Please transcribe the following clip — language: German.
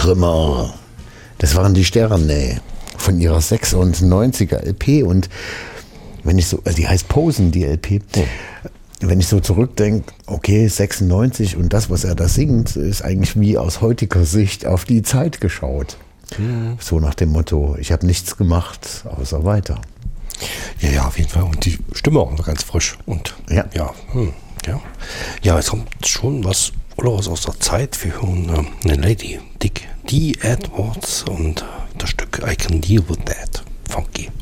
Trümmer. Das waren die Sterne von ihrer 96er LP. Und wenn ich so, also die heißt Posen, die LP. Wenn ich so zurückdenke, okay, 96 und das, was er da singt, ist eigentlich wie aus heutiger Sicht auf die Zeit geschaut. So nach dem Motto, ich habe nichts gemacht, außer weiter. Ja, auf jeden Fall. Und die Stimme auch noch ganz frisch. Und ja, es kommt schon was aus der Zeit. Wir hören eine Lady, Dick D. Edwards und das Stück I Can Deal With That. Funky.